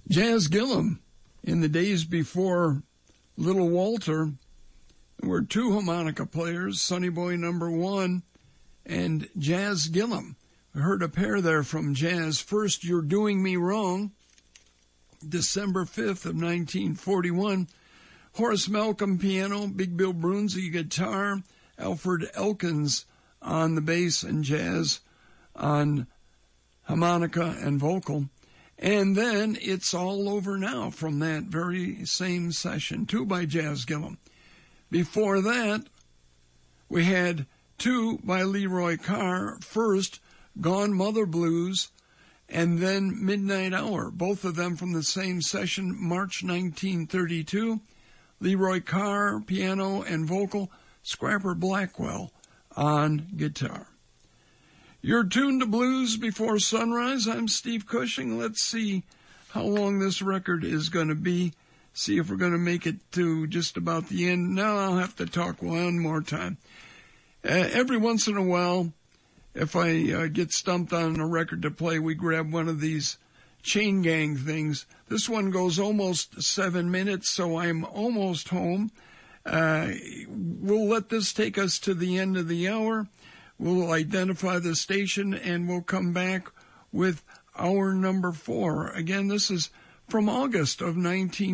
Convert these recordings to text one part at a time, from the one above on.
Jazz Gillum, in the days before Little Walter, there were two harmonica players, Sonny Boy number 1 and Jazz Gillum. We heard a pair there from Jazz. First, You're Doing Me Wrong, December 5th of 1941. Horace Malcolm piano, Big Bill Brunzi guitar, Alfred Elkins on the bass, and Jazz on harmonica and vocal. And then It's All Over Now from that very same session, too, by Jazz Gillum. Before that, we had two by Leroy Carr. First, Gone Mother Blues, and then Midnight Hour, both of them from the same session, March 1932. Leroy Carr, piano and vocal, Scrapper Blackwell on guitar. You're tuned to Blues Before Sunrise. I'm Steve Cushing. Let's see how long this record is going to be. See if we're going to make it to just about the end. Now I'll have to talk one more time. Every once in a while, if I get stumped on a record to play, we grab one of these chain gang things. This one goes almost 7 minutes, so I'm almost home. We'll let this take us to the end of the hour. We'll identify the station, and we'll come back with hour number 4. Again, this is from August of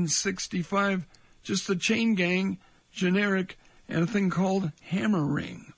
1965, just the chain gang, generic, and a thing called Hammer Ring.